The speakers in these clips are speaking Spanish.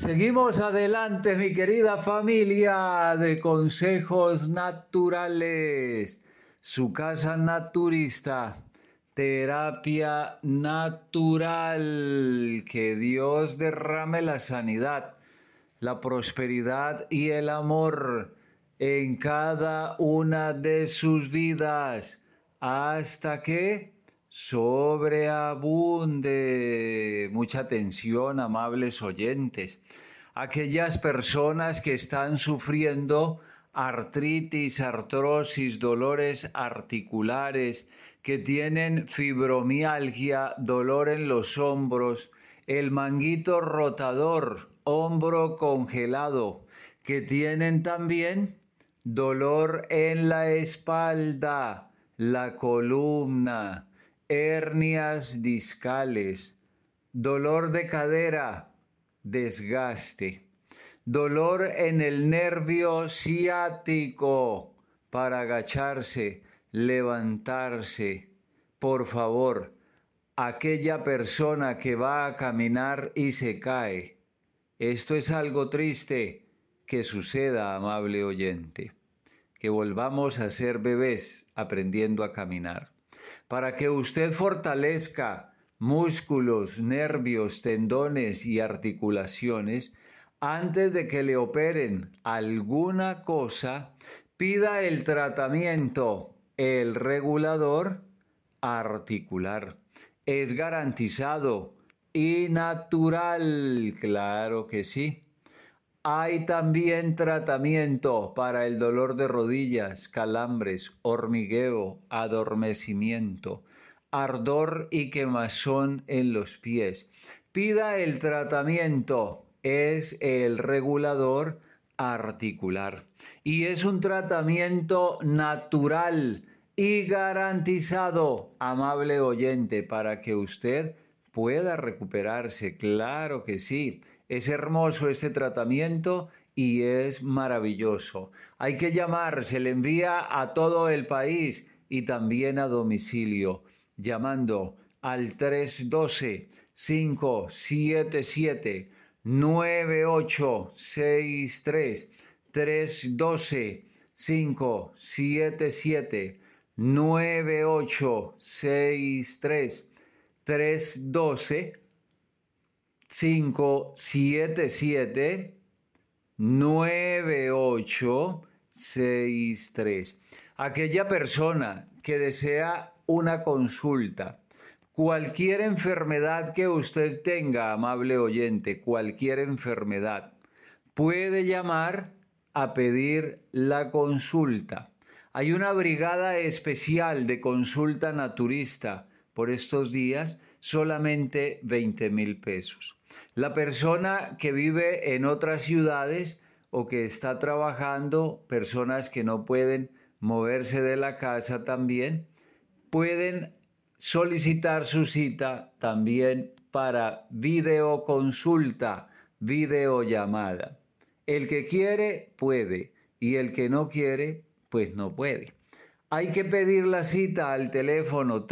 Seguimos adelante, mi querida familia de consejos naturales. Su casa naturista, terapia natural. Que Dios derrame la sanidad, la prosperidad y el amor en cada una de sus vidas hasta que sobreabunde. Mucha atención, amables oyentes. Aquellas personas que están sufriendo artritis, artrosis, dolores articulares, que tienen fibromialgia, dolor en los hombros, el manguito rotador, hombro congelado, que tienen también dolor en la espalda, la columna, hernias discales, dolor de cadera, desgaste, dolor en el nervio ciático para agacharse, levantarse. Por favor, aquella persona que va a caminar y se cae. Esto es algo triste que suceda, amable oyente. Que volvamos a ser bebés aprendiendo a caminar. Para que usted fortalezca músculos, nervios, tendones y articulaciones, antes de que le operen alguna cosa, pida el tratamiento, el regulador articular. Es garantizado y natural, claro que sí. Hay también tratamiento para el dolor de rodillas, calambres, hormigueo, adormecimiento, ardor y quemazón en los pies. Pida el tratamiento, es el regulador articular y es un tratamiento natural y garantizado, amable oyente, para que usted pueda recuperarse. Claro que sí. Es hermoso este tratamiento y es maravilloso. Hay que llamar, se le envía a todo el país y también a domicilio, llamando al 312-577-9863, 312-577-9863, 312-577-9863. Aquella persona que desea una consulta, cualquier enfermedad que usted tenga, amable oyente, cualquier enfermedad, puede llamar a pedir la consulta. Hay una brigada especial de consulta naturista por estos días, solamente 20,000 pesos. La persona que vive en otras ciudades o que está trabajando, personas que no pueden moverse de la casa también, pueden solicitar su cita también para videoconsulta, videollamada. El que quiere puede y el que no quiere pues no puede. Hay que pedir la cita al teléfono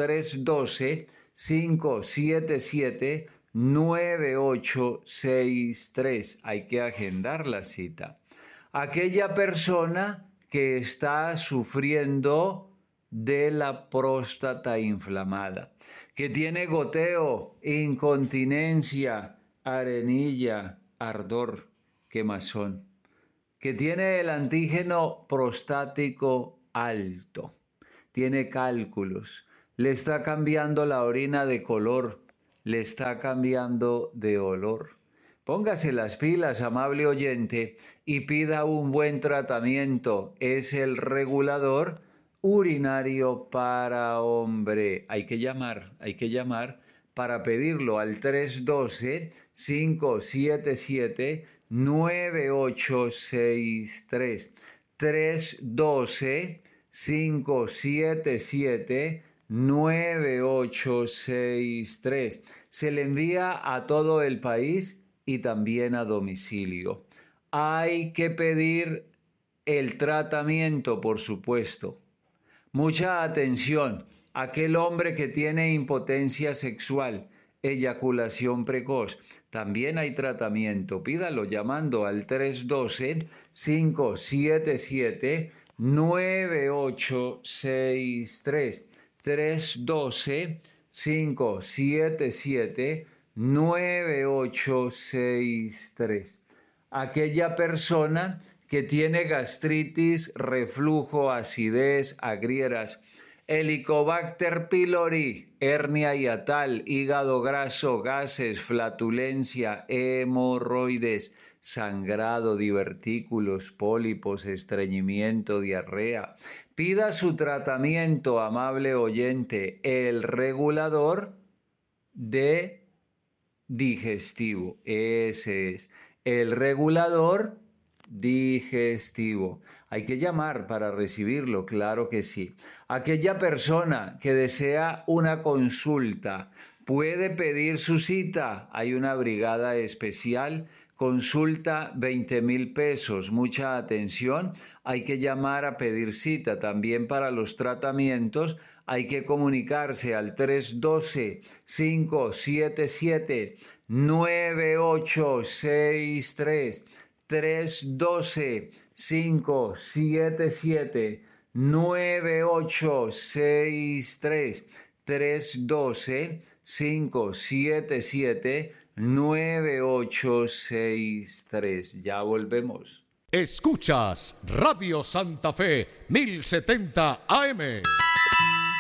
312-577-9863. Hay que agendar la cita. Aquella persona que está sufriendo de la próstata inflamada, que tiene goteo, incontinencia, arenilla, ardor, quemazón, que tiene el antígeno prostático alto, tiene cálculos, le está cambiando la orina de color, le está cambiando de olor. Póngase las pilas, amable oyente, y pida un buen tratamiento. Es el regulador urinario para hombre. Hay que llamar para pedirlo al 312-577-9863. 312-577-9863. Se le envía a todo el país y también a domicilio. Hay que pedir el tratamiento, por supuesto. Mucha atención. Aquel hombre que tiene impotencia sexual, eyaculación precoz. También hay tratamiento. Pídalo llamando al 312-577-9863. 312-577-9863. Aquella persona que tiene gastritis, reflujo, acidez, agrieras, Helicobacter pylori, hernia hiatal, hígado graso, gases, flatulencia, hemorroides, sangrado, divertículos, pólipos, estreñimiento, diarrea. Pida su tratamiento, amable oyente, el regulador de digestivo. Ese es el regulador digestivo. Hay que llamar para recibirlo, claro que sí. Aquella persona que desea una consulta puede pedir su cita. Hay una brigada especial. Consulta 20,000 pesos. Mucha atención. Hay que llamar a pedir cita. También para los tratamientos hay que comunicarse al 312-577-9863. 312-577-9863. 312-577-9863. Ya volvemos. Escuchas Radio Santa Fe 1070 AM.